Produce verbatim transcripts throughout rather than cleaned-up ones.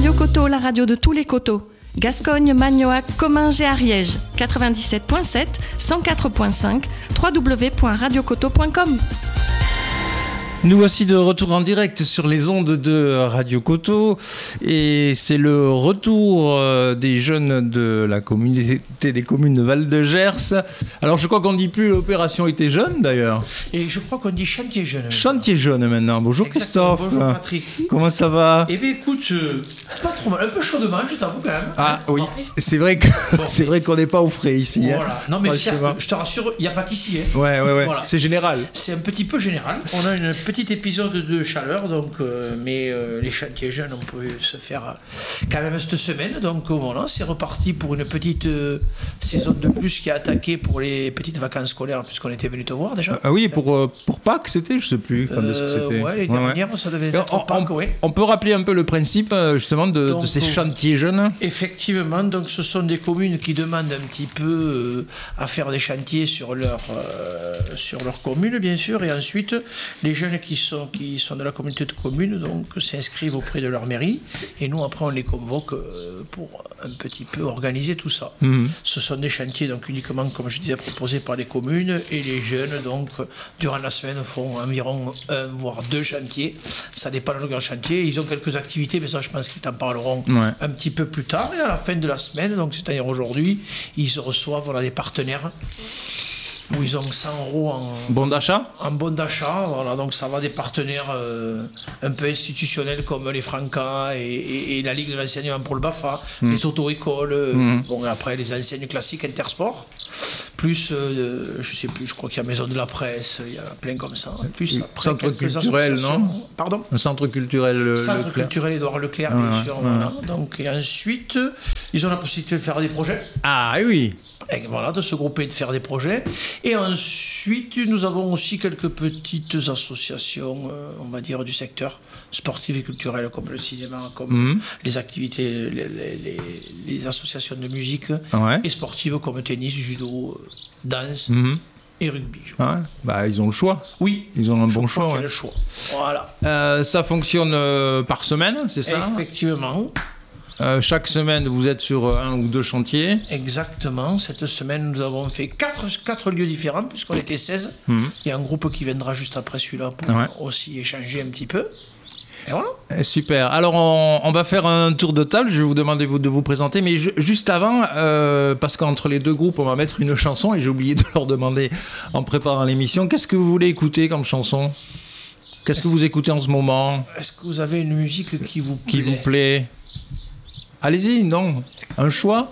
Radio Coteau, la radio de tous les coteaux. Gascogne, Magnoac, Comminges et Ariège. quatre-vingt-dix-sept virgule sept, cent quatre virgule cinq, w w w point radio coteau point com. Nous voici de retour en direct sur les ondes de Radio Coteau et c'est le retour des jeunes de la communauté des communes de Val de Gers. Alors je crois qu'on ne dit plus l'opération était jeune d'ailleurs. Et je crois qu'on dit chantier jeune. Chantier jeune maintenant. Bonjour Exactement. Christophe. Bonjour Patrick. Comment ça va? Eh bien écoute, euh, pas trop mal, un peu chaudement je t'avoue quand même. Ah hein. oui, c'est vrai que bon, c'est vrai qu'on n'est pas au frais ici. Voilà. Hein. Non mais ouais, certes, je te rassure, il n'y a pas qu'ici. Hein. Ouais ouais ouais. Voilà. C'est général. C'est un petit peu général. On a une petite épisode de chaleur, donc, euh, mais euh, les chantiers jeunes, on peut se faire euh, quand même cette semaine. Donc euh, voilà, c'est reparti pour une petite euh, saison de plus qui a attaqué pour les petites vacances scolaires, puisqu'on était venu te voir déjà. Ah oui, pour, euh, pour Pâques, c'était, je sais plus quand euh, est-ce que c'était. Ouais, les ouais, dernières, ouais. ça devait on, être Pâques, on, oui. On peut rappeler un peu le principe justement de, donc, de ces chantiers jeunes. Effectivement, donc ce sont des communes qui demandent un petit peu euh, à faire des chantiers sur leur, euh, sur leur commune, bien sûr, et ensuite les jeunes qui sont, qui sont de la communauté de communes donc s'inscrivent auprès de leur mairie et nous après on les convoque euh, pour un petit peu organiser tout ça. Mmh. Ce sont des chantiers donc uniquement, comme je disais, proposés par les communes et les jeunes donc durant la semaine font environ un voire deux chantiers. Ça dépend de leur chantier. Ils ont quelques activités, mais ça je pense qu'ils t'en parleront ouais. un petit peu plus tard. Et à la fin de la semaine, donc c'est-à-dire aujourd'hui, ils reçoivent voilà, des partenaires où ils ont cent euros en bon d'achat. En bon d'achat, voilà, donc ça va des partenaires euh, un peu institutionnels comme les Francas et, et, et la Ligue de l'enseignement pour le BAFA, mmh. les auto-écoles, mmh. bon après les enseignes classiques Intersport, plus euh, je sais plus, je crois qu'il y a Maison de la Presse, il y a plein comme ça. Plus après, centre culturel, non? Pardon. Un centre culturel. Le, centre Leclerc. culturel Édouard Leclerc, ouais, bien sûr. Ouais. Voilà. Donc et ensuite, ils ont la possibilité de faire des projets. Ah oui. Et voilà, de se grouper et de faire des projets. Et ensuite, nous avons aussi quelques petites associations, euh, on va dire, du secteur sportif et culturel, comme le cinéma, comme mmh. les activités, les, les, les, les associations de musique ouais. et sportives comme tennis, judo, danse. Mmh. Et rugby. Ah, bah, ils ont le choix. Oui. Ils ont un je bon choix. choix. Ouais. Le choix. Voilà. Euh, ça fonctionne euh, par semaine, c'est ça? Effectivement. Euh, chaque semaine, vous êtes sur un ou deux chantiers. Exactement. Cette semaine, nous avons fait quatre, quatre lieux différents, puisqu'on était seize. Mmh. Il y a un groupe qui viendra juste après celui-là pour ouais. aussi échanger un petit peu. Et voilà. Super. Alors, on, on va faire un tour de table. Je vais vous demander de vous présenter. Mais je, juste avant, euh, parce qu'entre les deux groupes, on va mettre une chanson. Et j'ai oublié de leur demander en préparant l'émission. Qu'est-ce que vous voulez écouter comme chanson? Qu'est-ce que vous écoutez en ce moment? Est-ce que vous avez une musique qui vous plaît? Qui vous plaît? Allez-y, non. Un choix?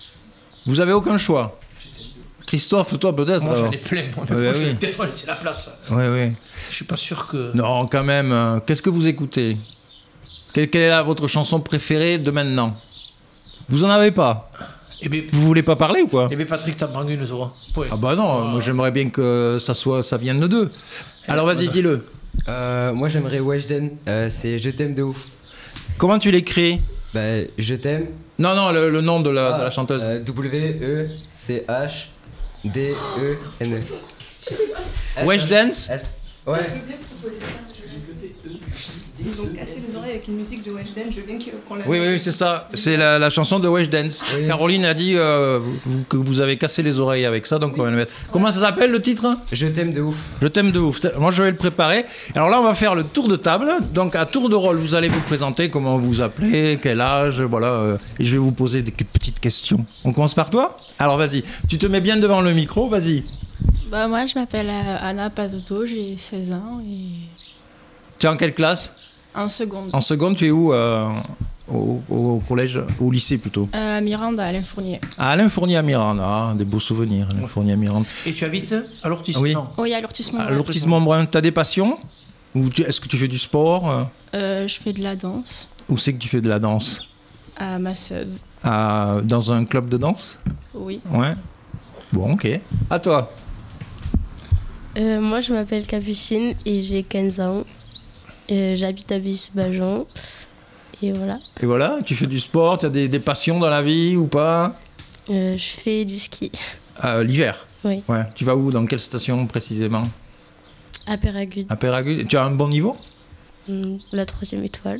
Vous avez aucun choix? Christophe, toi peut-être? Moi j'en ai plein, moi, mais ouais, moi, oui. je vais peut-être laisser la place. Oui, oui. Je suis pas sûr que... Non, quand même. Qu'est-ce que vous écoutez? Quelle, quelle est là votre chanson préférée de maintenant? Vous en avez pas? Eh bien, vous voulez pas parler ou quoi? Eh bien Patrick, t'en prends une toi. Ouais. Ah bah non, ah. moi j'aimerais bien que ça, soit, ça vienne de deux. Alors vas-y, voilà. Dis-le. Euh, moi j'aimerais Weshden, euh, c'est Je t'aime de ouf. Comment tu l'écris? Bah, je t'aime. Non, non, le, le nom de la, ah, de la chanteuse. Euh, W E C H D E N E. Weshden? Ouais. Ils ont cassé les oreilles avec une musique de Weshden, je veux bien qu'on la... Oui, oui, c'est ça. C'est la, la chanson de Weshden. Oui. Caroline a dit euh, vous, que vous avez cassé les oreilles avec ça, donc oui. On va le mettre. Comment ça s'appelle le titre? Je t'aime de ouf. Je t'aime de ouf. Moi, je vais le préparer. Alors là, on va faire le tour de table. Donc, à tour de rôle, vous allez vous présenter, comment vous vous appelez, quel âge, voilà. Euh, et je vais vous poser des petites questions. On commence par toi? Alors, vas-y. Tu te mets bien devant le micro, vas-y. Bah, moi, je m'appelle Anna Pazotto, j'ai seize ans et... Tu es en quelle classe? En seconde. En seconde, tu es où euh, au, au collège, au lycée plutôt? À Mirande, à Alain Fournier. À Alain Fournier à Mirande, ah, des beaux souvenirs, Alain Fournier à Mirande. Et tu habites à l'Ortissement? Oui, oui, à l'Ortissement. À l'Ortissement Brun. Tu as des passions? Ou tu, est-ce que tu fais du sport? euh, Je fais de la danse. Où c'est que tu fais de la danse? À Masseuve. À, dans un club de danse? Oui. Ouais. Bon, ok. À toi? euh, Moi, je m'appelle Capucine et j'ai quinze ans. Euh, j'habite à Buis-Bajon et voilà. Et voilà, tu fais du sport, tu as des, des passions dans la vie ou pas? euh, Je fais du ski. Euh, l'hiver? Oui. Ouais. Tu vas où? Dans quelle station précisément? À Péragude. À Péragude. Tu as un bon niveau? mmh, La troisième étoile.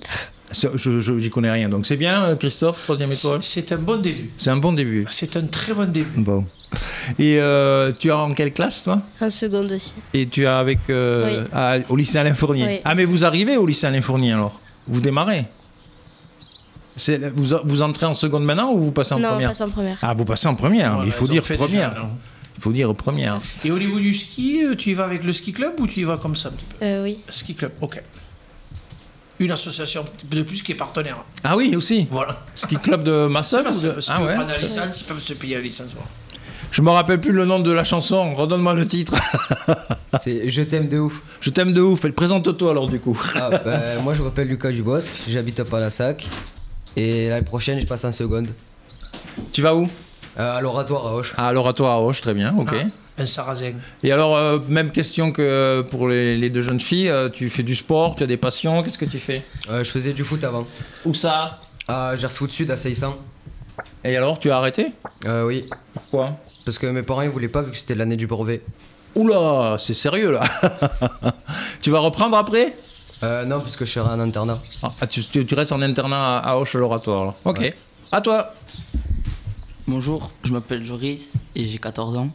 Je, je, j'y connais rien. Donc c'est bien, Christophe, troisième étoile. C'est, c'est un bon début. C'est un bon début. C'est un très bon début. Bon. Et euh, tu es en quelle classe, toi? En seconde aussi. Et tu es avec euh, Oui. à- au lycée Alain Fournier. Oui. Ah, mais vous arrivez au lycée Alain Fournier alors? Vous démarrez? C'est, vous, vous entrez en seconde maintenant ou vous passez en non, on première? passe en première. Ah, vous passez en première. Voilà, il faut ils ont dire fait première. déjà, non. Il faut dire première. Et au niveau du ski, euh, tu y vas avec le ski club ou tu y vas comme ça un petit peu? Euh, oui. Ski club, ok. Une association de plus qui est partenaire. Ah oui, aussi. Voilà. Ski club de Massol Parce ou de- que si Ah tu veux ouais. prendre la licence, ils peuvent se payer la licence. voilà. Je me rappelle plus le nom de la chanson. Redonne-moi le titre. C'est Je t'aime de ouf. Je t'aime de ouf. Présente-toi alors du coup. Ah, bah, moi je m'appelle Lucas Dubosc, j'habite à Palassac. Et l'année prochaine, je passe en seconde. Tu vas où? Euh, à l'oratoire à Auch. À l'oratoire à Auch, très bien, ok. Ah, un sarrasin. Et alors, euh, même question que pour les, les deux jeunes filles, euh, tu fais du sport, tu as des passions, qu'est-ce que tu fais? Euh, je faisais du foot avant. Où ça? À Gers Foot Sud, à Seissan. Et alors, tu as arrêté? Euh, oui, Pourquoi? parce que mes parents ils voulaient pas vu que c'était l'année du brevet. Oula, c'est sérieux là. Tu vas reprendre après? Euh, non, puisque je serai en internat. Ah, tu, tu- tu restes en internat à, à Auch à l'oratoire alors. Ok. Ouais. À toi. Bonjour, je m'appelle Joris et j'ai quatorze ans.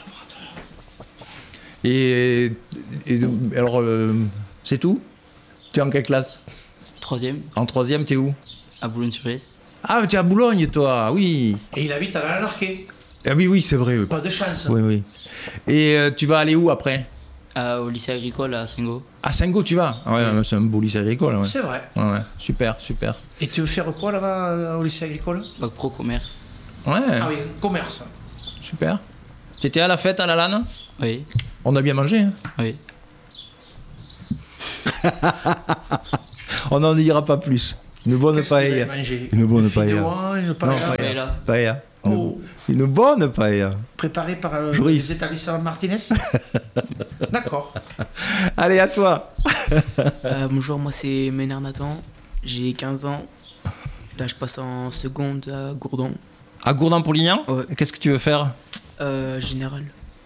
Et, et- alors, euh, c'est tout? Tu es en quelle classe? Troisième, En troisième, t'es où? à Boulogne-sur-Isse. Ah, tu es à Boulogne toi, oui. Et il habite à la Larquet. Ah oui, oui, c'est vrai. Oui, Pas de chance. oui. oui. Et euh, tu vas aller où après? Euh, au lycée agricole à Saint-Go. À Saint-Go, tu vas? Ah ouais, c'est un beau lycée agricole. Ouais. C'est vrai. Ouais, ouais. Super, super. Et tu veux faire quoi là-bas euh, au lycée agricole? Bac pro commerce. Ouais, Ah oui, commerce. super. Tu étais à la fête à la Lane? Oui, On a bien mangé, hein? oui. On n'en dira pas plus. Une bonne Qu'est-ce que vous avez paella. mangé? Une bonne Une paella. fideuà, une paella. Non, Et là, Paella. Une, Oh. une bonne paella. Préparé par le, Joris. les établissements Martinez. D'accord. Allez, à toi. Euh, bonjour, moi c'est Ménard Nathan, j'ai quinze ans. Là je passe en seconde à Gourdon, À Gourdin-Polignan? Ouais. Qu'est-ce que tu veux faire? euh, général.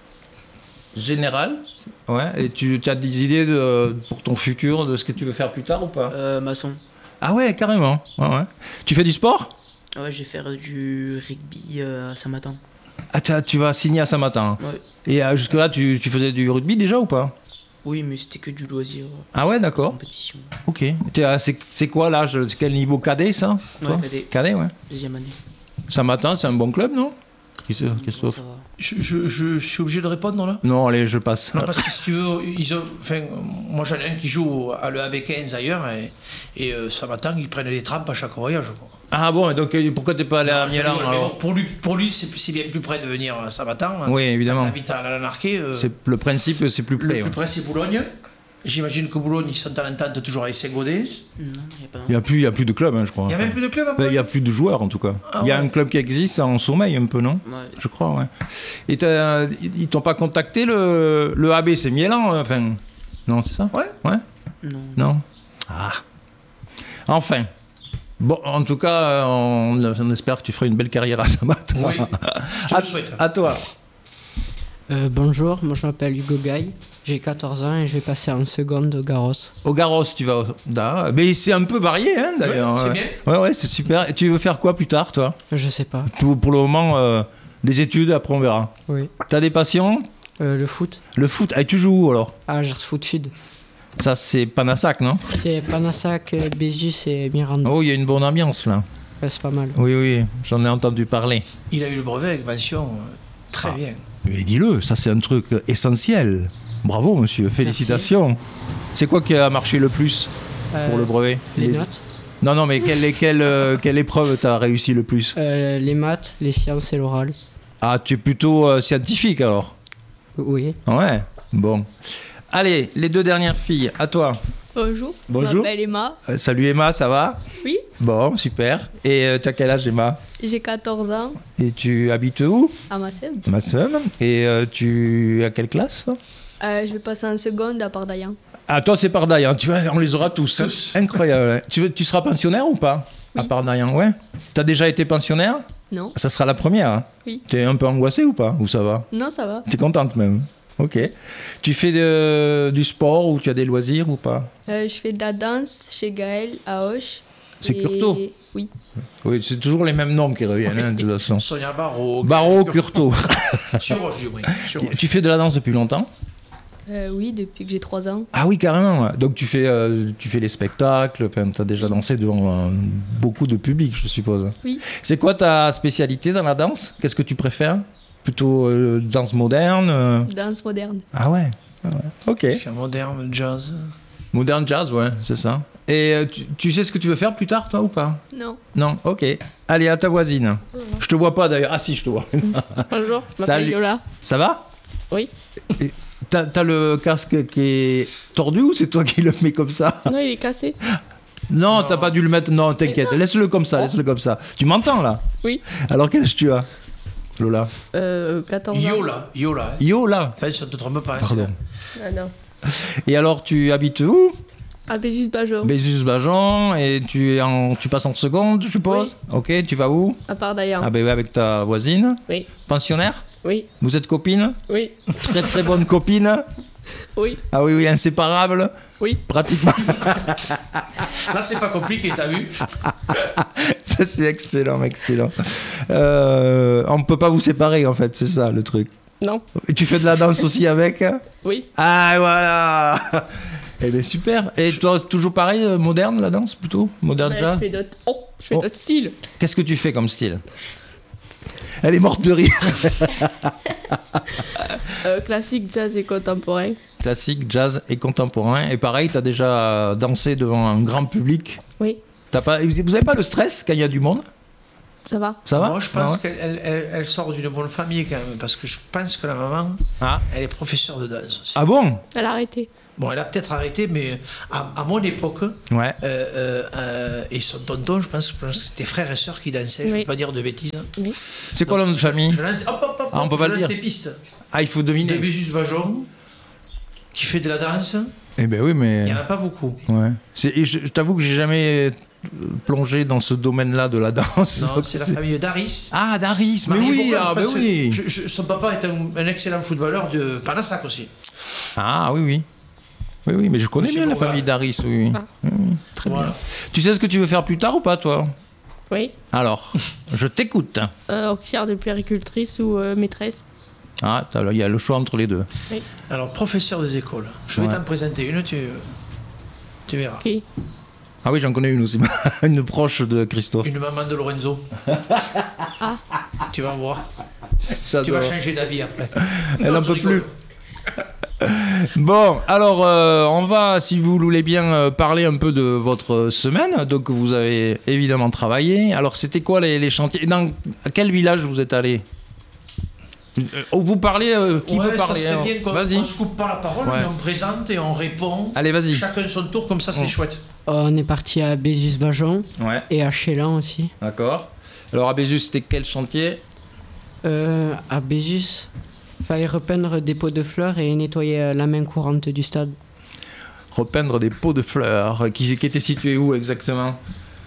Général? Ouais. Et tu, tu as des idées de, pour ton futur, de ce que tu veux faire plus tard ou pas? Euh, maçon. Ah ouais, carrément. Ouais, ouais. Tu fais du sport? Ouais, je vais faire du rugby euh, à Saint-Martin. Ah, tu, tu vas signer à Saint-Martin. Ouais. Et euh, jusque-là, tu, tu faisais du rugby déjà ou pas? Oui, mais c'était que du loisir, euh, Ah ouais, d'accord. compétition. Ok. T'es à- C'est c'est quoi l'âge? C'est quel niveau? Cadet, ça? Ouais, Toi cadet. Cadet, ouais. Deuxième année. Saint-Martin, c'est un bon club, non? Christophe, Bon, Christophe. ça va. Je, je, je suis obligé de répondre là? Non, allez, je passe. Non, parce que si tu veux, ils ont, enfin, moi j'en ai un qui joue à le A B quinze ailleurs et, et euh, ça m'attend, ils prennent les trampes à chaque voyage. quoi. Ah bon, et donc euh, pourquoi t'es pas allé à Non, Milan je rigole, mais alors? bon, pour lui, pour lui c'est, c'est bien plus près de venir à Saint-Martin. Oui, évidemment. Quand t'habites à la Lanarquais, euh, C'est le principe, c'est plus le près. plus ouais. près c'est Boulogne. J'imagine que Boulogne, ils sont en entente toujours avec Saint-Gaudens. Non, il n'y a pas Il y a plus, il y a plus de club, hein, je crois. Il n'y a même plus de club à Ben, Boulogne. il y a plus de joueurs en tout cas. Ah il y a ouais. un club qui existe en sommeil un peu, non? Ouais. Je crois, ouais. Et t'as- ils t'ont pas contacté le, le A B, c'est Milan, euh, enfin. Non, c'est ça? Ouais. Ouais? Non. Non? Ah. Enfin. Bon, en tout cas, euh, on, on espère que tu feras une belle carrière à Saint-Martin. Oui, je te à, le souhaite. à toi. Euh, bonjour, moi je m'appelle Hugo Gaille, j'ai quatorze ans et je vais passer en seconde au Garros. Au Garros, tu vas. Da- Mais c'est un peu varié, hein, d'ailleurs. Ouais, c'est ouais. bien. Ouais, ouais, c'est super. Et tu veux faire quoi plus tard, toi? Je sais pas, Pour, pour le moment, euh, des études, après on verra. oui. T'as des passions? Euh, le foot, Le foot, ah, tu joues où alors? à Gers Foot Sud. Ça, c'est Panassac, non? C'est Panassac, euh, Bézus et Miranda. Oh, il y a une bonne ambiance là. Ouais, c'est pas mal. Oui, oui, j'en ai entendu parler. Il a eu le brevet avec mention. euh, Très Ah. bien. Mais dis-le, ça c'est un truc essentiel. Bravo, monsieur, félicitations. C'est quoi qui a marché le plus Euh, pour le brevet? Les notes, Non, non, mais quelle, quelle, euh, quelle épreuve t'as réussi le plus? euh, les maths, les sciences et l'oral. Ah, tu es plutôt euh, scientifique alors? Oui. Ouais, bon. Allez, les deux dernières filles, à toi. Bonjour, Bonjour. je m'appelle Emma. Euh, salut Emma, ça va? Oui, Bon, super. Et euh, t'as quel âge Emma? j'ai quatorze ans, Et tu habites où? à Massène. Ma sœur. Et euh, tu as quelle classe? Euh, je vais passer en seconde à Pardaillan. Ah, toi c'est Pardaillan, tu vois, on les aura tous. hein. Tous. Incroyable. hein. Tu, veux- tu seras pensionnaire ou pas? À Oui. Pardaillan, ouais. T'as déjà été pensionnaire? Non, Ça sera la première. hein. Oui. T'es un peu angoissée ou pas? Ou ça va? non, ça va. T'es contente même? Ok. Tu fais de- du sport ou tu as des loisirs ou pas? Euh, je fais de la danse chez Gaël à Auch C'est Et- Curto. Oui. Oui, c'est toujours les mêmes noms qui reviennent, hein, de toute façon. Sonia Barrault. Barreau, Curto. Sur Roche du Brie. Sur Roche. Tu fais de la danse depuis longtemps? Euh, oui, depuis que j'ai trois ans. Ah oui, carrément. Ouais. Donc tu fais, euh, tu fais les spectacles, tu as déjà dansé devant euh, beaucoup de public, je suppose. Oui. C'est quoi ta spécialité dans la danse? Qu'est-ce que tu préfères? Plutôt euh, danse moderne euh Danse moderne. Ah ouais, ah ouais. Ok. C'est un moderne jazz. Moderne jazz, ouais, c'est ça. Et euh, tu, tu sais ce que tu veux faire plus tard, toi, ou pas? Non. Non, ok. Allez, à ta voisine. Je te vois pas d'ailleurs. Ah si, je te vois. Bonjour, je m'appelle Salut. Yola. Ça va? Oui. Et T'as, t'as le casque qui est tordu ou c'est toi qui le mets comme ça? Non, il est cassé. Non, t'as pas dû le mettre. Non, t'inquiète. Laisse-le comme ça, laisse-le comme ça. Tu m'entends là? Oui. Alors quel âge tu as, Lola? Euh, quatorze ans. Yola. Yola. Yola. Enfin, ça ne te trompe pas. Pardon. Ah non. Et alors tu habites où? À Bégis-Bajon. Bézus-Bajon. Et tu, es en, tu passes en seconde, je suppose? Ok, tu vas où? À part d'ailleurs. Ah ben oui, avec ta voisine. Oui. Pensionnaire? Oui. Vous êtes copine? Oui. Très très bonne copine? Oui. Ah oui, oui, inséparable? Oui. Pratiquement. Là, c'est pas compliqué, t'as vu? Ça, c'est excellent, excellent. Euh, on ne peut pas vous séparer, en fait, c'est ça le truc. Non. Et tu fais de la danse aussi avec? Oui. Ah, voilà. Eh bien, super. Et toi, toujours pareil, euh, moderne, la danse, plutôt? Moderne Bah, jazz? je fais d'autres. Oh, je fais Oh. d'autres styles. Qu'est-ce que tu fais comme style? Elle est morte de rire. Euh, classique, jazz et contemporain. Classique, jazz et contemporain. Et pareil, tu as déjà dansé devant un grand public. Oui. T'as pas, vous n'avez pas le stress quand il y a du monde? Ça va. Ça va? Moi, je pense Ah ouais. qu'elle elle, elle- elle sort d'une bonne famille quand même, parce que je pense que la maman, Ah. elle est professeure de danse aussi. Ah bon? Elle a arrêté. Bon, elle a peut-être arrêté, mais à, à mon époque, Ouais. euh, euh, euh, et son tonton, je pense, je pense que c'était frères et sœurs qui dansaient, je ne Oui. veux pas dire de bêtises. Oui. C'est quoi le nom de famille? Je lance, hop, hop, hop, Ah, on peut je pas le lance dire. des pistes. Ah, il faut De deviner. Bézus-Bajon, qui fait de la danse, Eh ben oui, il mais. n'y en a pas beaucoup. Ouais. C'est, et je, je t'avoue que j'ai jamais euh, plongé dans ce domaine-là de la danse. Non, c'est la famille d'Aris. Ah, Daris, mais Marie oui, Bourgogne, ah, je ben pense que oui. je- je- son papa est un, un excellent footballeur de Panassac aussi. Ah, oui, oui. Oui, oui, mais je connais Monsieur bien la Bourgogne. famille Daris, oui. oui. Ah. Oui, oui, très Voilà. bien. Tu sais ce que tu veux faire plus tard ou pas, toi? Oui. Alors, je t'écoute. Euh, auxiliaire de puéricultrice ou euh, maîtresse. Ah, t'as- il y a le choix entre les deux. Oui. Alors, professeur des écoles. Je vais Ouais. t'en présenter une, tu, tu verras. Ok. Ah oui, j'en connais une aussi, une proche de Christophe. Une maman de Lorenzo. Ah. Tu vas voir. Tu J'adore. vas changer d'avis après. Elle Non, en je peut rigole. plus. Bon, alors euh, on va, si vous voulez bien, euh, parler un peu de votre semaine. Donc vous avez évidemment travaillé. Alors c'était quoi les, les chantiers? Dans quel village vous êtes allé? Euh, Vous parlez, euh, qui Ouais, veut parler? ça serait hein bien qu'on Vas-y. on se coupe pas la parole, Ouais. mais on présente et on répond. Allez, vas-y. Chacun son tour, comme ça c'est Oh. chouette. On est parti à Bézus-Bajon Ouais, et à Chélan aussi. d'accord. Alors à Bézus, c'était quel chantier? Euh, à Bézus, fallait repeindre des pots de fleurs et nettoyer euh, la main courante du stade. Repeindre des pots de fleurs. Qui, qui était situé où exactement?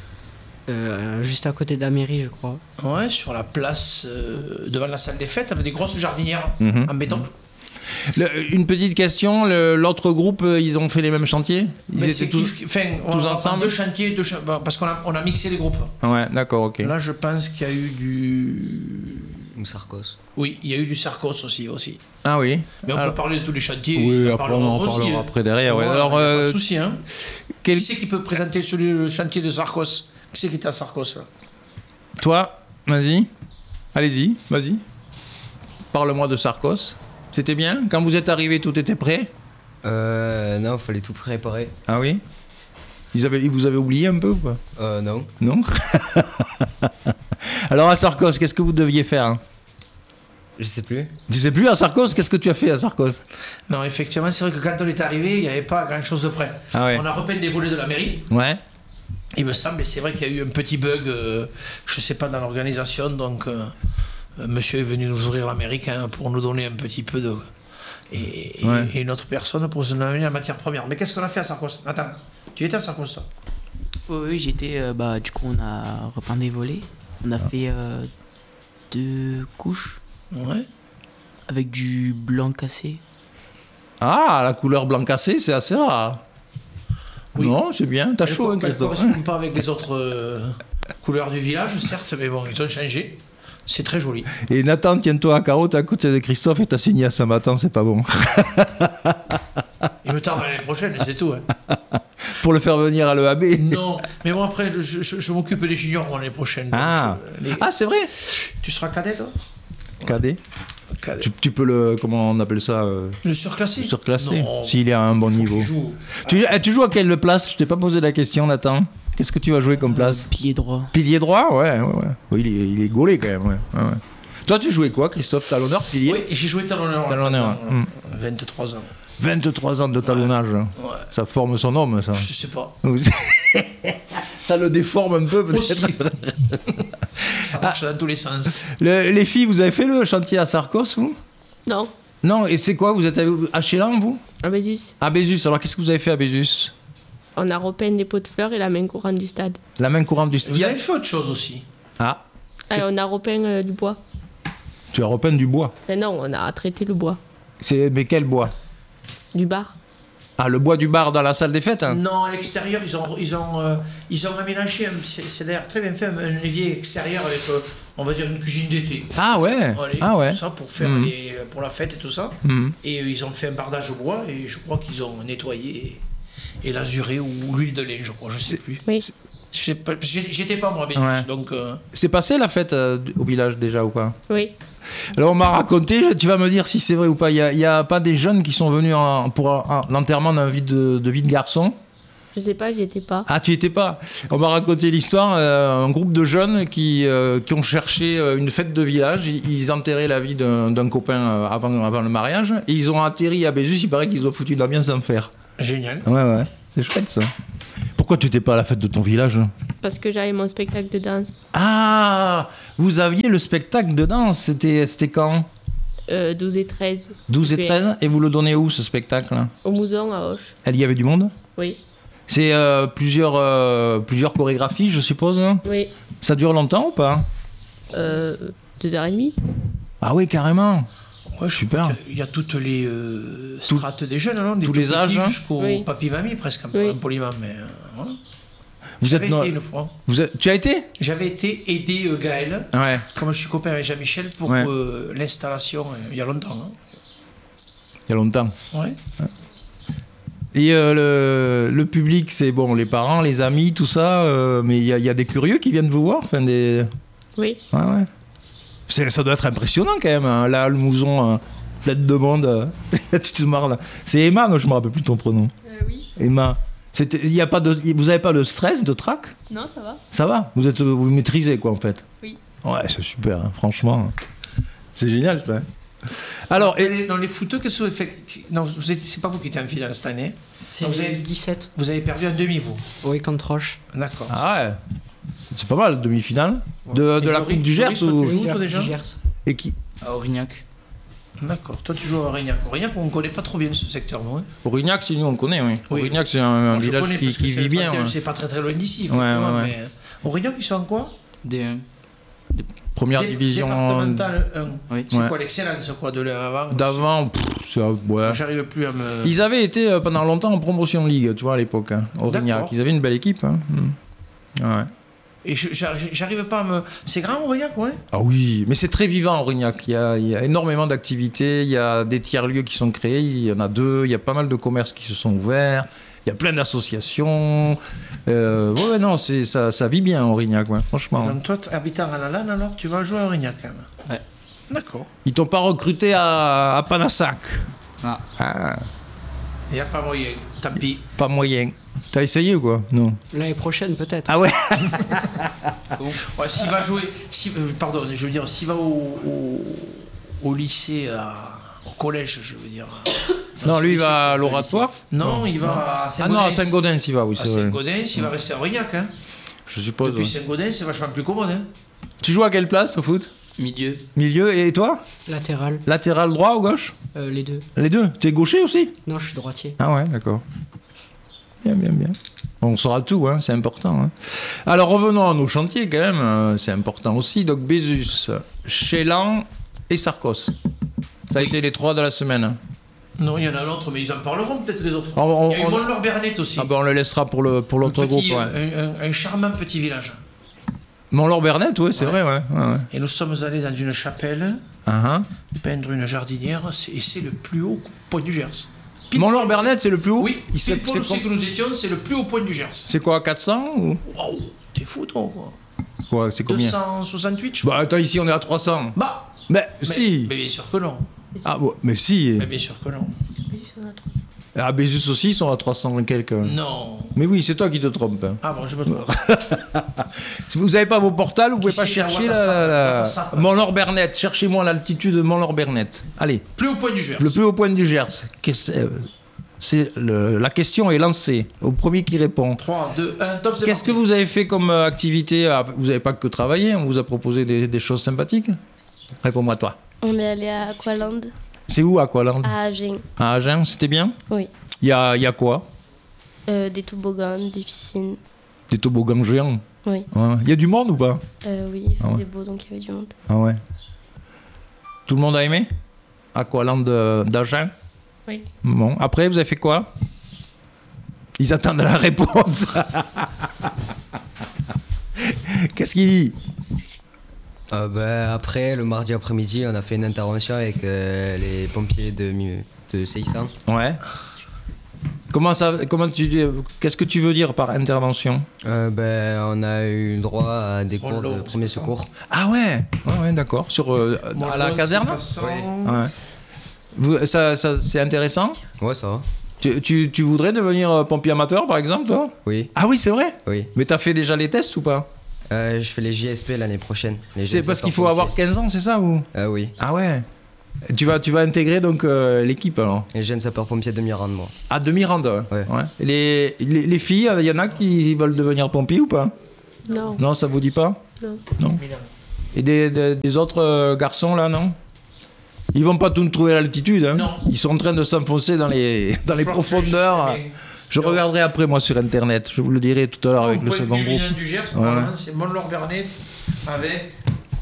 Euh, juste à côté de la mairie, je crois. Ouais, sur la place euh, devant la salle des fêtes, avec des grosses jardinières Mhm. en béton. Le- Une petite question, le- l'autre groupe, euh, ils ont fait les mêmes chantiers? Ils Mais étaient c'est tous... kiff- enfin, on tous va ensemble prendre deux chantiers, deux cha- bon, parce qu'on a, on a mixé les groupes. Ouais, d'accord, ok. Là, je pense qu'il y a eu du. Ou Sarkos. Oui, il y a eu du Sarkos aussi. aussi. Ah oui. Mais on Alors- peut parler de tous les chantiers. Oui, ils en après on en parleront aussi, parlera hein. après derrière. Ouais. Voilà, Alors, y a pas euh, de souci. Hein. quel- Qui c'est qui peut présenter celui, le chantier de Sarkos? Qui c'est qui était à Sarkos là? toi, vas-y. Allez-y, vas-y. Parle-moi de Sarkos. C'était bien? Quand vous êtes arrivé, tout était prêt? Euh, non, fallait tout préparer. Ah oui? Ils, avaient, ils vous avez oublié un peu ou pas? Euh, non. Non? Alors à Sarkos, qu'est-ce que vous deviez faire? Hein? Je sais plus. Tu sais plus à Sarkos? Qu'est-ce que tu as fait à Sarkos? Non, effectivement, c'est vrai que quand on est arrivé, il n'y avait pas grand-chose de prêt. Ah ouais. On a repeint des volets de la mairie. Ouais. Il me semble, et c'est vrai qu'il y a eu un petit bug, euh, je sais pas, dans l'organisation, donc euh, euh, monsieur est venu nous ouvrir l'Amérique hein, pour nous donner un petit peu de... Et, et- Ouais. et une autre personne pour nous donner la matière première. Mais qu'est-ce qu'on a fait à Sarkos? Attends, tu étais à Sarkos, toi? Oui, oui, j'étais. euh, bah, du coup, on a repeint des volets. On a fait euh, deux couches Ouais. avec du blanc cassé. Ah, la couleur blanc cassé, c'est assez rare. Oui. Non, c'est bien. T'as Elle chaud, hein, ne Christophe. correspond pas avec les autres euh, couleurs du village, certes, mais bon, ils ont changé. C'est très joli. Et Nathan, tiens-toi à carreau, t'es à côté de Christophe et t'as signé à Saint-Martin, c'est pas bon. Il me tarde l'année prochaine, c'est tout. Hein. Pour le faire venir à l'E A B. Non, mais bon, après, je, je, je m'occupe des juniors l'année prochaine. Ah, je, les... ah c'est vrai. Tu seras cadet, toi? Cadet. Cadet. Tu, tu peux le. Comment on appelle ça euh, Le surclassé? Le surclassé. Non. S'il est à un bon niveau. Joue. Tu, ah. tu joues à quelle place? Je t'ai pas posé la question, Nathan. Qu'est-ce que tu vas jouer comme place? Euh, pilier droit. Pilier droit, ouais, ouais, ouais. Oui, il est, il est gaulé quand même, ouais. ouais, ouais. Toi, tu jouais quoi, Christophe? Talonneur, pilier? Oui, j'ai joué talonneur. Talonneur, ouais. hum. vingt-trois ans. vingt-trois ans de talonnage. Ouais. Ça forme son homme, ça. Je sais pas. Ça le déforme un peu, peut-être. Ça marche ah. dans tous les sens. Le, les filles, vous avez fait le chantier à Sarcos, vous? Non. Non, et c'est quoi? Vous êtes à Chélan, vous? À Bézus. À Bézus. Alors, qu'est-ce que vous avez fait à Bézus? On a repeint des pots de fleurs et la main courante du stade. La main courante du stade. Vous avez fait autre chose aussi? Ah. Et on a repeint euh, du bois. Tu as repeint du bois? Mais non, on a traité le bois. C'est, mais quel bois? Du bar. Ah, le bois du bar dans la salle des fêtes, hein? Non, à l'extérieur, ils ont, ils ont, euh, ils ont aménagé, un, c'est, c'est d'ailleurs très bien fait, un évier extérieur avec, euh, on va dire, une cuisine d'été. Ah ouais. Allez, Ah ouais. tout ça pour faire mmh. les, pour la fête et tout ça. Mmh. Et euh, ils ont fait un bardage au bois et je crois qu'ils ont nettoyé et, et l'azuré ou l'huile de lait, je crois, je sais c'est, plus. Oui. Je sais pas, j'étais pas moi, Bézus, ouais. donc. Euh... C'est passé la fête euh, au village déjà ou pas? Oui. Alors on m'a raconté, tu vas me dire si c'est vrai ou pas, il n'y a, a pas des jeunes qui sont venus en, pour un, l'enterrement d'un vie de, de vie de garçon? Je sais pas, j'y étais pas. Ah, tu y étais pas? On m'a raconté l'histoire, euh, un groupe de jeunes qui, euh, qui ont cherché une fête de village, ils, ils enterraient la vie d'un, d'un copain avant, avant le mariage, et ils ont atterri à Bézus, il paraît qu'ils ont foutu de l'ambiance d'enfer. Génial. Ouais, ouais, c'est chouette ça. Pourquoi tu n'étais pas à la fête de ton village? Parce que j'avais mon spectacle de danse. Ah, vous aviez le spectacle de danse, c'était, c'était quand? euh, douze et treize. douze et treize, et vous le donnez où ce spectacle? Au Mouzon, à Auch. Elle y avait du monde? Oui. C'est euh, plusieurs, euh, plusieurs chorégraphies, je suppose? Oui. Ça dure longtemps ou pas? euh, Deux heures et demie. Ah oui, carrément. Ouais, super. Il y a toutes les euh, strates des jeunes, non? Des tous les âges, hein? Jusqu'au oui. papy-mamie, presque un, oui. un polymame. Mais, euh, ouais. Vous J'avais êtes été no... une fois. Vous êtes... Tu as été? J'avais été aider euh, Gaël, ouais. comme je suis copain avec Jean-Michel, pour ouais. euh, l'installation, euh, il y a longtemps. Hein. Il y a longtemps. Ouais. Et euh, le, le public, c'est bon, les parents, les amis, tout ça, euh, mais il y, y a des curieux qui viennent vous voir, enfin des... Oui. Ouais, ouais. C'est, ça doit être impressionnant quand même, hein. Là, le Mouzon, euh, plein de monde, euh, tu te marres là. C'est Emma, non, je me rappelle plus ton prénom. Euh, oui. Emma. C'était, y a pas de, vous n'avez pas de stress, de trac? Non, ça va. Ça va? Vous êtes, vous maîtrisez quoi en fait? Oui. Ouais, c'est super, hein, franchement. C'est génial ça. Alors, dans, et... les, dans les footeux, qu'est-ce que vous avez fait? Non, vous êtes, c'est pas vous qui étiez en finale cette année. C'est vous avez dix-sept. Vous avez perdu un demi, vous? Oui, contre Roche. D'accord. Ah ouais. C'est pas mal, demi-finale. Ouais. De, de la Coupe du Gers ou... Tu joues, toi, déjà? Et qui? À Aurignac. D'accord. Toi, tu joues à Aurignac. Aurignac, on ne connaît pas trop bien ce secteur, non? Hein? Aurignac, c'est nous, on connaît, oui. oui. Aurignac, c'est un, un Moi, village qui, qui vit bien. Pas, ouais. C'est pas très très loin d'ici. Ouais, ouais, ouais. Mais... Aurignac, ils sont en quoi? D un. Des... Première Dé- division. Départementale un. Oui. C'est ouais. quoi l'excellence, quoi, de l'avant? D'avant, pff, c'est, ouais. J'arrive plus à me. Ils avaient été euh, pendant longtemps en promotion de ligue, tu vois, à l'époque, hein, Aurignac. D'accord. Ils avaient une belle équipe. Hein. Mmh. Ouais. Et je, j'arrive pas à me. C'est grand, Aurignac, ouais? Ah oui, mais c'est très vivant, Aurignac. Il y a, il y a énormément d'activités, il y a des tiers-lieux qui sont créés, il y en a deux, il y a pas mal de commerces qui se sont ouverts, il y a plein d'associations. Euh, ouais, non, c'est, ça, ça vit bien, Aurignac, ouais, franchement. Donc, toi, habitant à la Lanne, alors, tu vas jouer à Aurignac, quand même? Ouais. D'accord. Ils t'ont pas recruté à, à Panassac? Ah. Ah. Il n'y a pas moyen, tant pis. Pas moyen. T'as essayé ou quoi? Non. L'année prochaine, peut-être. Ah ouais. Bon. Ouais, s'il va jouer, si, euh, pardon, je veux dire, s'il va au, au, au lycée, à, au collège, je veux dire. Non, non lui, il va à l'Oratoire. Non, non, il va non. à Saint-Gaudens. Ah non, à Saint-Gaudens, il va, oui, c'est à vrai. Saint-Gaudens, il va rester à Aurignac, hein. Je suppose. Depuis ouais. Saint-Gaudens, c'est vachement plus commode, hein. Tu joues à quelle place au foot? Milieu. Milieu, et toi? Latéral. Latéral droit ou gauche? euh, Les deux. Les deux? T'es gaucher aussi? Non, je suis droitier. Ah ouais, d'accord. Bien, bien, bien. On saura tout, hein, c'est important. Hein. Alors revenons à nos chantiers quand même, euh, c'est important aussi. Donc Bézus, Chélan et Sarcos. Ça a oui. été les trois de la semaine. Non, il y en a un autre, mais ils en parleront peut-être les autres. On- on- il y a eu on- Mont-Laure-Bernet aussi. Ah ben on le laissera pour le pour l'autre groupe. Petit, Ouais. un, un- un charmant petit village. Mont-Laure-Bernet, oui, c'est Ouais. vrai, ouais. ouais, ouais. Et nous sommes allés dans une chapelle Uh-huh. peindre une jardinière, c'est- et c'est le plus haut point du Gers. Mont-Laure-Bernet, c'est le plus haut. Oui, Il se- pile poil c'est où c'est com- que nous étions, c'est le plus haut point du Gers. C'est quoi, quatre cents ou Waouh, t'es fou toi quoi. quoi, c'est deux combien? cent soixante-huit, je crois. Bah attends, ici on est à trois cents. Bah, Mais, mais, si. mais bien sûr que non. Ah bon, mais si. Mais bien sûr que non. Ah Bézus aussi, ils sont à trois cents et quelques. Non. Mais oui, c'est toi qui te trompes. hein. Ah bon, je me trompe. Si vous n'avez pas vos portables, vous pouvez Qui pas c'est, chercher la la, la, la- Watassap. Mont-Laure-Bernet. Cherchez-moi l'altitude de Mont-Laure-Bernet. Allez, Plus haut point du Gers. le plus haut point du Gers. Qu'est-ce- euh, C'est le- la question est lancée. Au premier qui répond. trois, deux, un, top, c'est Qu'est-ce que parti. vous avez fait comme euh, activité? Ah, vous n'avez pas que travaillé, on vous a proposé des, des choses sympathiques. Réponds-moi toi. On est allé à Aqualand, C'est où Aqualand? à Agen. À Agen, c'était bien? Oui. Il y a, il y a quoi? Euh, des toboggans, des piscines. Des toboggans géants? Oui. Ouais. Il y a du monde ou pas? Euh, oui, il Ah ouais. faisait beau, donc il y avait du monde. Ah ouais. Tout le monde a aimé? Aqualand euh, d'Agen? Oui. Bon, après, vous avez fait quoi? Ils attendent la réponse. Qu'est-ce qu'il dit? Euh, ben, après, le mardi après-midi, on a fait une intervention avec euh, les pompiers de, Mi- de Seissan. Ouais. Comment ça, comment tu dis, qu'est-ce que tu veux dire par intervention? Euh, ben, on a eu droit à des cours Bon, de l'eau, premier c'est ça. secours. Ah ouais, ouais, ouais, d'accord. Sur euh, à la caserne? Ouais. Vous- ça, ça, c'est intéressant. Ouais, ça va. Tu, tu, tu voudrais devenir euh, pompier amateur, par exemple, toi? Oui, Ah oui, c'est vrai. oui. Mais t'as fait déjà les tests ou pas? Euh, je fais les J S P l'année prochaine. les C'est jeunes parce qu'il faut sapeurs-pompiers. avoir quinze ans, c'est ça ou? Euh, oui, Ah ouais. Tu vas, tu vas intégrer donc euh, l'équipe alors? les jeunes sapeurs-pompiers de Mirande, moi. À demi-rande. Ouais. Ouais. Ouais. Et Les, les, les filles, il y en a qui veulent devenir pompiers ou pas? Non. Non, ça vous dit pas? Non. Non. Et des, des, des autres euh, garçons là, non? Ils vont pas tout nous trouver à l'altitude. Hein. Non. Ils sont en train de s'enfoncer dans les, dans les profondeurs. Je regarderai après moi sur internet. Je vous le dirai tout à l'heure avec le second groupe. culminant du Gers, Ouais. normalement, c'est Mont-Laure-Bernet avec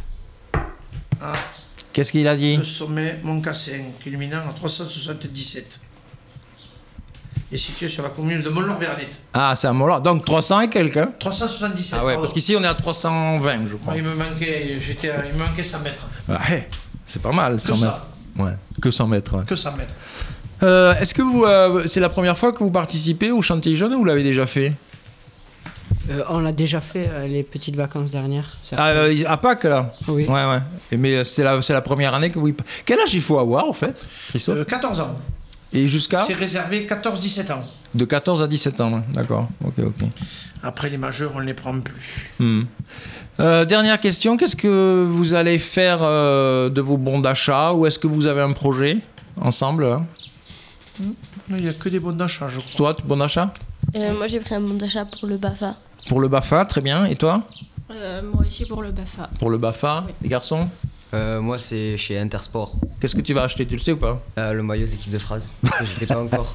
ah, Qu'est-ce qu'il a dit? le sommet Mont-Cassin, culminant à trois cent soixante-dix-sept. Et situé sur la commune de Mont-Laure-Bernet. Ah, c'est à Mont-Laure. Donc trois cents et quelques. Hein. trois cent soixante-dix-sept. Ah ouais, pardon. parce qu'ici on est à trois cent vingt, je crois. Ah, il me manquait, j'étais, à- il me manquait cent mètres. Ouais, c'est pas mal, Que cent mètres. ça. Ouais, que cent mètres. ouais. Que cent mètres. Euh, Est-ce que vous, euh, c'est la première fois que vous participez au chantier jeune ou vous l'avez déjà fait? Euh, on l'a déjà fait euh, les petites vacances dernières. Ah, euh, à Pâques là? Oui. Ouais, ouais. Et mais euh, c'est la, c'est la première année que vous. y- Quel âge il faut avoir en fait, Christophe? Euh, quatorze ans. Et jusqu'à? C'est réservé quatorze dix-sept ans. De quatorze à dix-sept ans, ouais. D'accord. Ok, ok. Après les majeurs, on ne les prend plus. Hmm. Euh, dernière question, qu'est-ce que vous allez faire euh, de vos bons d'achat ou est-ce que vous avez un projet ensemble hein? Il n'y a que des bons d'achat, je crois. Toi, bon d'achat? Euh, moi, j'ai pris un bon d'achat pour le BAFA. Pour le BAFA, très bien. Et toi? Euh, moi aussi pour le BAFA. Pour le BAFA, les garçons? Euh, moi, c'est chez Intersport. Qu'est-ce que tu vas acheter, tu le sais ou pas? Euh, le maillot de l'équipe de France. Parce que je l'ai pas encore.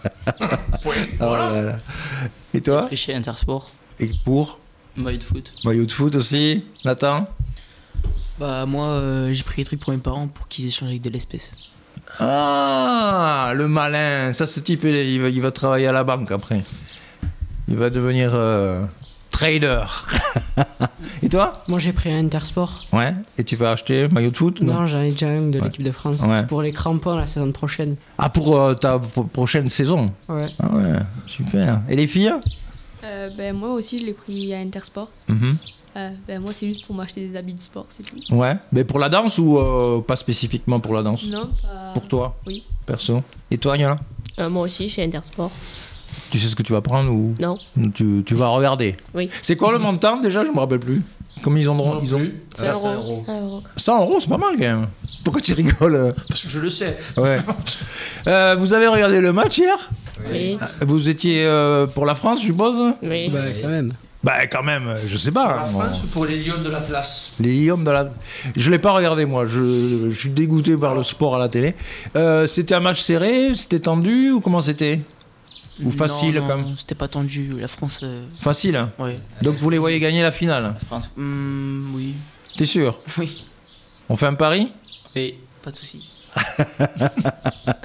Ah là là. Et toi? Après chez Intersport, Et pour? maillot de foot. Maillot de foot aussi? Nathan? Bah moi euh, j'ai pris les trucs pour mes parents pour qu'ils échangent avec de l'espèce. Ah, le malin. Ça, ce type, il, il va, il va travailler à la banque après. Il va devenir euh, trader. Et toi? Moi, j'ai pris un Intersport. Ouais. Et tu vas acheter maillot de foot? Non, j'en ai déjà un de Ouais. l'équipe de France. Ouais. Pour les crampons la saison prochaine. Ah, pour euh, ta pro- prochaine saison? Ouais. Ah ouais, super. Et les filles? Euh, ben, moi aussi je l'ai pris à Intersport. Mhm. Euh, ben, moi c'est juste pour m'acheter des habits de sport, c'est tout. Ouais. Mais pour la danse ou euh, pas spécifiquement pour la danse? Non, pas... Pour toi? Oui. Perso. Et toi, Yana? Euh, moi aussi, chez Intersport. Tu sais ce que tu vas prendre ou Non. tu, tu vas regarder? Oui. C'est quoi le montant déjà? Je me rappelle plus. Comme ils ont, Non ils ont plus. cent Ah, euros. cent euros. cent euros. cent euros, c'est pas mal quand même. Pourquoi tu rigoles? Parce que je le sais. Ouais. Euh, vous avez regardé le match hier? Oui. Vous étiez euh, pour la France, je suppose? Oui. Bah, quand même. Bah quand même, je sais Pour pas. la moi. France ou pour les Lions de l'Atlas? Les Lions de la... Je l'ai pas regardé moi, je, je suis dégoûté par le sport à la télé. Euh, c'était un match serré, c'était tendu ou comment c'était? Ou facile Non, non, comme c'était pas tendu, la France... euh, Facile hein. Ouais. Donc vous les voyez gagner la finale? Hmm, oui. T'es sûr? Oui. On fait un pari? Et Pas de soucis.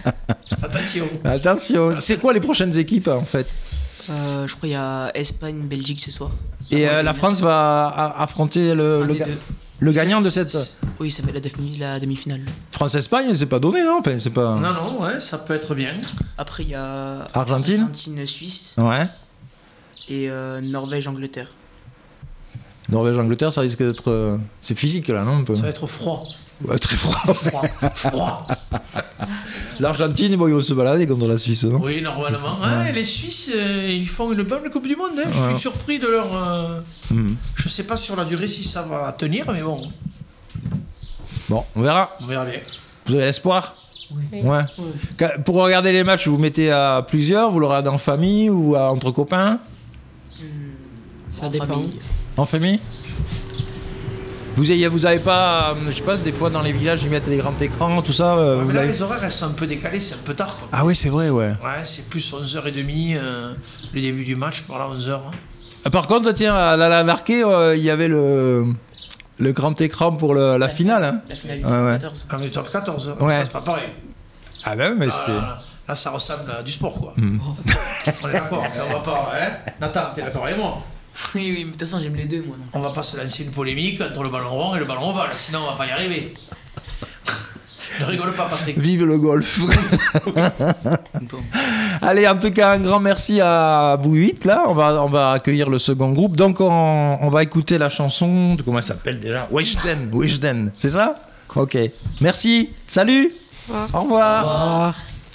Attention. Attention. C'est quoi les prochaines équipes en fait? Euh, je crois qu'il y a Espagne, Belgique ce soir. Et euh, la France va a- affronter le, le, ga- le gagnant de cette Oui, ça va être la, demi- la demi-finale. France-Espagne, c'est pas donné, non? Enfin, c'est pas. Non, non, ouais, ça peut être bien. Après, il y a Argentine Argentine, Suisse Ouais. et euh, Norvège, Angleterre. Norvège-Angleterre, ça risque d'être. euh, C'est physique là, non un peu. Ça va être froid. Ouais, très froid. Froid. Froid. L'Argentine, bon, ils vont se balader contre la Suisse, non? Oui, normalement. Ouais, les Suisses, euh, ils font une bonne Coupe du Monde. Hein. Je Ouais. suis surpris de leur. euh, Mhm. Je sais pas sur la durée si ça va tenir, mais bon, Bon, on verra. on verra bien. Vous avez l'espoir? Oui. Ouais. Quand- Pour regarder les matchs, vous vous mettez à plusieurs, vous le regardez en famille ou à- entre copains? Ça En dépend. famille. En famille? Vous avez, vous avez pas, euh, je sais pas, des fois dans les villages ils mettent les grands écrans, tout ça. euh, Ouais, vous mais là, l'avez- les horaires, elles sont un peu décalées, c'est un peu tard. Quoi. Ah oui, c'est vrai, ouais. Ouais, c'est plus onze heures trente, euh, le début du match, par là, onze heures. Hein. Ah, Par contre, tiens, à la, la Narqué, euh, il y avait le, le grand écran pour le- la finale. Hein. La finale du Ouais, ouais. quatorze. Quand on est top quatorze, Ouais. ça c'est pas pareil. Ah ben, mais Là, c'est. là, là, ça ressemble à du sport, quoi. Hmm. On est d'accord, enfin, on va pas. Hein Nathan, t'es d'accord avec moi? Oui, oui, mais de toute façon, j'aime les deux, moi. non. On va pas se lancer une polémique entre le ballon rond et le ballon ovale, sinon on va pas y arriver. Ne rigole pas, Patrick. Vive le golf. Bon. Allez, en tout cas, un grand merci à vous huit. Là, on va, on va accueillir le second groupe. Donc, on, on va écouter la chanson. de- Comment elle s'appelle déjà? Weshden. Weshden. C'est ça? Ok. Merci. Salut. Au revoir.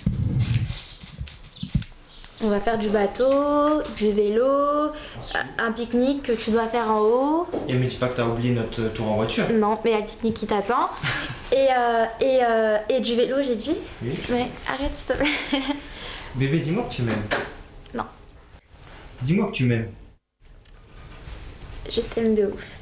On va faire du bateau, du vélo, un pique-nique que tu dois faire en haut. Et me dis pas que t'as oublié notre tour en voiture. Non, mais il y a le pique-nique qui t'attend. Et, euh, et, euh, et du vélo, j'ai dit. Oui. Mais arrête, s'il te plaît. Bébé, dis-moi que tu m'aimes. Non. Dis-moi que tu m'aimes. Je t'aime de ouf.